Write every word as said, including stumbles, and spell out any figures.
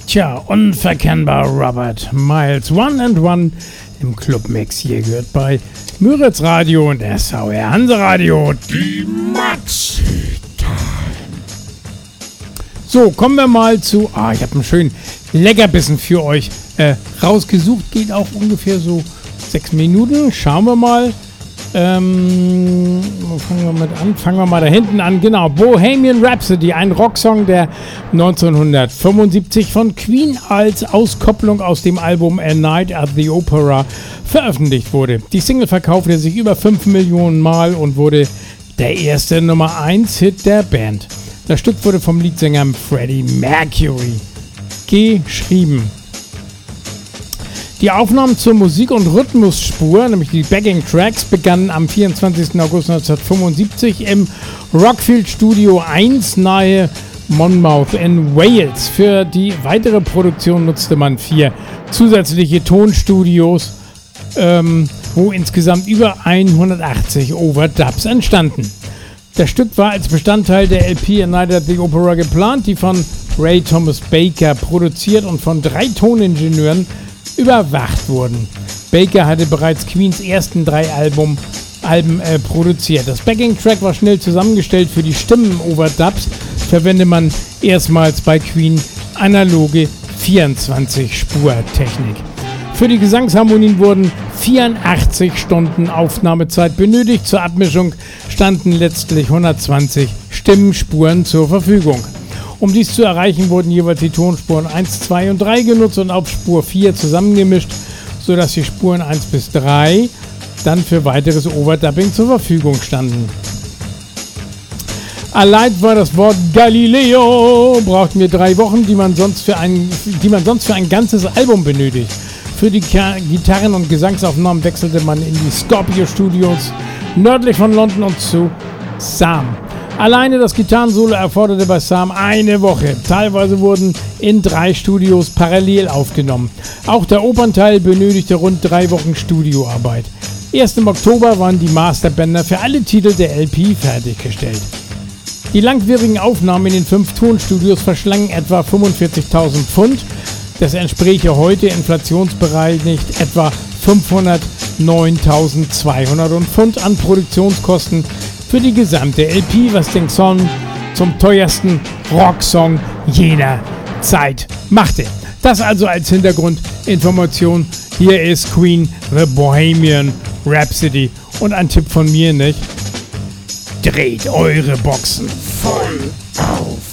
Tja, unverkennbar Robert Miles, One and One im Clubmix. Hier gehört bei Müritz Radio und S V R Hanse Radio die Maxi Time. So, kommen wir mal zu, ah, ich habe einen schönen Leckerbissen für euch äh, rausgesucht. Geht auch ungefähr so sechs Minuten. Schauen wir mal. Ähm, fangen wir mit an. Fangen wir mal da hinten an. Genau, Bohemian Rhapsody, ein Rocksong, der neunzehnhundertfünfundsiebzig von Queen als Auskopplung aus dem Album A Night at the Opera veröffentlicht wurde. Die Single verkaufte sich über fünf Millionen Mal und wurde der erste Nummer eins Hit der Band. Das Stück wurde vom Leadsänger Freddie Mercury geschrieben. Die Aufnahmen zur Musik- und Rhythmusspur, nämlich die Backing-Tracks, begannen am vierundzwanzigsten August neunzehnhundertfünfundsiebzig im Rockfield Studio eins nahe Monmouth in Wales. Für die weitere Produktion nutzte man vier zusätzliche Tonstudios, ähm, wo insgesamt über hundertachtzig Overdubs entstanden. Das Stück war als Bestandteil der L P A Night at the Opera geplant, die von Ray Thomas Baker produziert und von drei Toningenieuren überwacht wurden. Baker hatte bereits Queens ersten drei Album, Alben äh, produziert. Das Backing-Track war schnell zusammengestellt. Für die Stimmen-Overdubs verwendet man erstmals bei Queen analoge vierundzwanzig-Spur-Technik. Für die Gesangsharmonien wurden vierundachtzig Stunden Aufnahmezeit benötigt. Zur Abmischung standen letztlich hundertzwanzig Stimmenspuren zur Verfügung. Um dies zu erreichen, wurden jeweils die Tonspuren eins, zwei und drei genutzt und auf Spur vier zusammengemischt, sodass die Spuren eins bis drei dann für weiteres Overdubbing zur Verfügung standen. Allein war das Wort Galileo, brauchten wir drei Wochen, die man sonst für ein, die man sonst für ein ganzes Album benötigt. Für die Gitarren- und Gesangsaufnahmen wechselte man in die Scorpio Studios nördlich von London und zu Sam. Alleine das Gitarrensolo erforderte bei Sam eine Woche. Teilweise wurden in drei Studios parallel aufgenommen. Auch der Opernteil benötigte rund drei Wochen Studioarbeit. Erst im Oktober waren die Masterbänder für alle Titel der L P fertiggestellt. Die langwierigen Aufnahmen in den fünf Tonstudios verschlangen etwa fünfundvierzigtausend Pfund. Das entspräche heute inflationsbereinigt etwa fünfhundertneuntausendzweihundert Pfund an Produktionskosten für die gesamte L P, was den Song zum teuersten Rocksong jener Zeit machte. Das also als Hintergrundinformation. Hier ist Queen, The Bohemian Rhapsody. Und ein Tipp von mir, nicht? Dreht eure Boxen voll auf.